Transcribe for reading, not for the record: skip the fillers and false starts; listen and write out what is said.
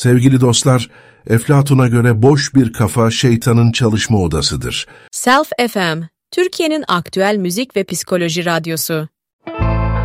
Sevgili dostlar, Eflatun'a göre boş bir kafa şeytanın çalışma odasıdır. Self FM, Türkiye'nin aktüel müzik ve psikoloji radyosu.